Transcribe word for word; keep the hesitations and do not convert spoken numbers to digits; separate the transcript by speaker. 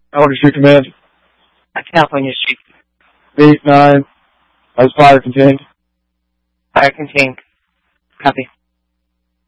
Speaker 1: Order Street Command.
Speaker 2: California Street.
Speaker 1: eight nine. As fire contained.
Speaker 2: Fire contained. Copy.